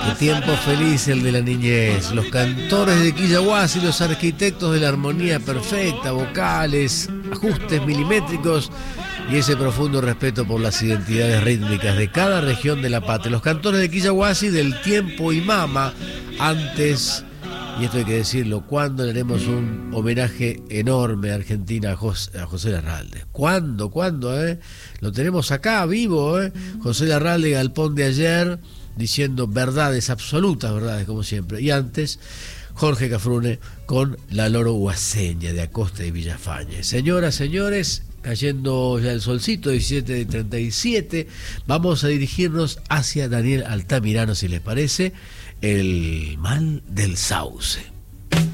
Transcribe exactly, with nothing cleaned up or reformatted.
Qué tiempo feliz el de la niñez. Los cantores de Quillahuasi, los arquitectos de la armonía perfecta, vocales, ajustes milimétricos y ese profundo respeto por las identidades rítmicas de cada región de la patria. Los cantores de Quillahuasi del tiempo y mama, antes, y esto hay que decirlo, ¿cuándo le haremos un homenaje enorme a Argentina a José, a José Larralde? ¿Cuándo? ¿Cuándo? Eh? Lo tenemos acá, vivo, ¿eh? José Larralde, galpón de ayer, diciendo verdades absolutas, verdades como siempre. Y antes, Jorge Cafrune con la loro guaseña de Acosta y Villafañe. Señoras, señores, cayendo ya el solcito, diecisiete y treinta y siete, vamos a dirigirnos hacia Daniel Altamirano, si les parece, el mal del sauce.